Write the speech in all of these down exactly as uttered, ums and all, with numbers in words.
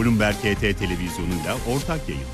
Bloomberg H T televizyonuyla ortak yayın.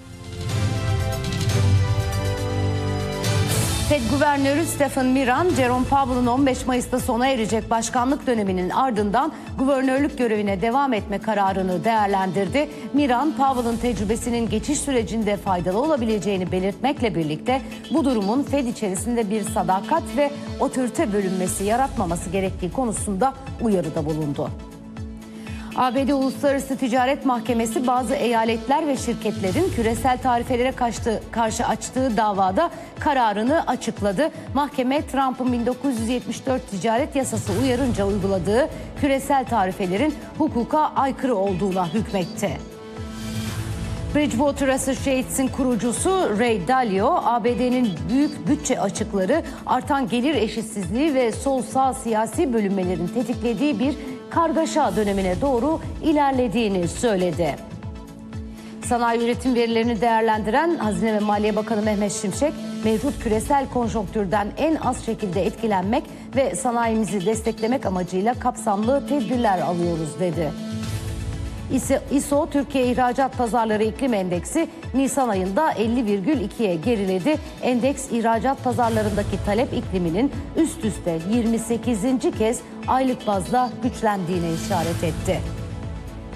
Fed Guvernörü Stephen Miran, Jerome Powell'ın on beş Mayıs'ta sona erecek başkanlık döneminin ardından guvernörlük görevine devam etme kararını değerlendirdi. Miran, Powell'ın tecrübesinin geçiş sürecinde faydalı olabileceğini belirtmekle birlikte bu durumun Fed içerisinde bir sadakat ve otorite bölünmesi yaratmaması gerektiği konusunda uyarıda bulundu. A B D Uluslararası Ticaret Mahkemesi bazı eyaletler ve şirketlerin küresel tarifelere karşı, karşı açtığı davada kararını açıkladı. Mahkeme, Trump'ın bin dokuz yüz yetmiş dört ticaret yasası uyarınca uyguladığı küresel tarifelerin hukuka aykırı olduğuna hükmetti. Bridgewater Associates'in kurucusu Ray Dalio, A B D'nin büyük bütçe açıkları, artan gelir eşitsizliği ve sol-sağ siyasi bölünmelerin tetiklediği bir kargaşa dönemine doğru ilerlediğini söyledi. Sanayi üretim verilerini değerlendiren Hazine ve Maliye Bakanı Mehmet Şimşek, mevcut küresel konjonktürden en az şekilde etkilenmek ve sanayimizi desteklemek amacıyla kapsamlı tedbirler alıyoruz dedi. İ S O Türkiye İhracat Pazarları İklim Endeksi Nisan ayında elli virgül ikiye geriledi. Endeks ihracat pazarlarındaki talep ikliminin üst üste yirmi sekizinci kez aylık bazda güçlendiğine işaret etti.